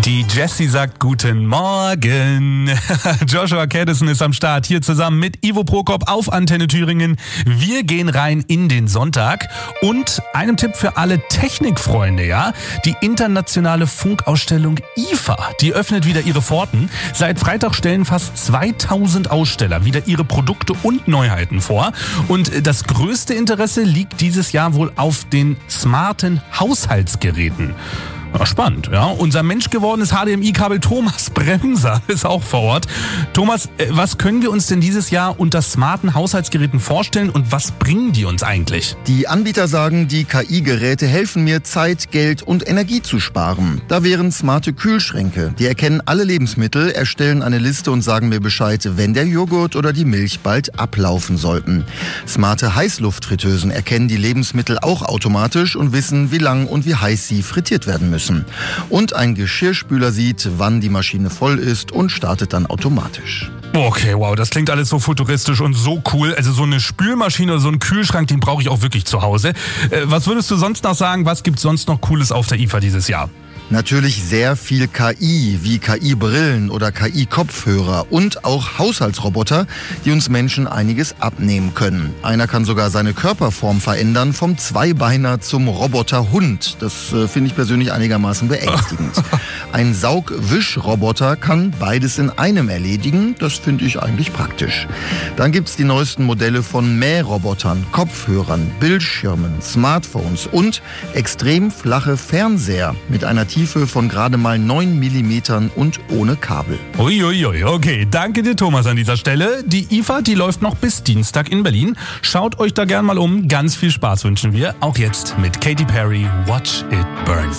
Die Jessie sagt guten Morgen. Joshua Caddison ist am Start, hier zusammen mit Ivo Prokop auf Antenne Thüringen. Wir gehen rein in den Sonntag und einem Tipp für alle Technikfreunde, ja? Die internationale Funkausstellung IFA, die öffnet wieder ihre Pforten. Seit Freitag stellen fast 2000 Aussteller wieder ihre Produkte und Neuheiten vor. Und das größte Interesse liegt dieses Jahr wohl auf den smarten Haushaltsgeräten. Ja, spannend, ja. Unser menschgewordenes HDMI-Kabel Thomas Bremser ist auch vor Ort. Thomas, was können wir uns denn dieses Jahr unter smarten Haushaltsgeräten vorstellen und was bringen die uns eigentlich? Die Anbieter sagen, die KI-Geräte helfen mir, Zeit, Geld und Energie zu sparen. Da wären smarte Kühlschränke. Die erkennen alle Lebensmittel, erstellen eine Liste und sagen mir Bescheid, wenn der Joghurt oder die Milch bald ablaufen sollten. Smarte Heißluftfritteusen erkennen die Lebensmittel auch automatisch und wissen, wie lang und wie heiß sie frittiert werden müssen. Und ein Geschirrspüler sieht, wann die Maschine voll ist und startet dann automatisch. Okay, wow, das klingt alles so futuristisch und so cool. Also so eine Spülmaschine oder so einen Kühlschrank, den brauche ich auch wirklich zu Hause. Was würdest du sonst noch sagen, was gibt's sonst noch Cooles auf der IFA dieses Jahr? Natürlich sehr viel KI, wie KI-Brillen oder KI-Kopfhörer und auch Haushaltsroboter, die uns Menschen einiges abnehmen können. Einer kann sogar seine Körperform verändern, vom Zweibeiner zum Roboterhund. Das finde ich persönlich einigermaßen beängstigend. Ein Saugwischroboter kann beides in einem erledigen. Das finde ich eigentlich praktisch. Dann gibt's die neuesten Modelle von Mährobotern, Kopfhörern, Bildschirmen, Smartphones und extrem flache Fernseher mit einer Tiefe von gerade mal 9 mm und ohne Kabel. Uiuiui, okay. Danke dir, Thomas, an dieser Stelle. Die IFA, die läuft noch bis Dienstag in Berlin. Schaut euch da gern mal um. Ganz viel Spaß wünschen wir. Auch jetzt mit Katy Perry, Watch It Burn.